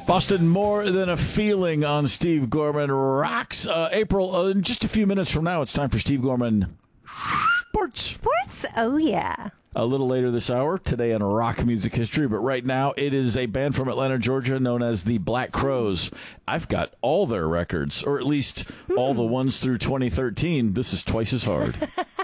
Boston, More Than a Feeling on Steve Gorman Rocks. April, in just a few minutes from now, it's time for Steve Gorman Sports. Sports? Oh, yeah. A little later this hour, today in rock music history, but right now it is a band from Atlanta, Georgia, known as the Black Crowes. I've got all their records, or at least all the ones through 2013. This is twice as hard.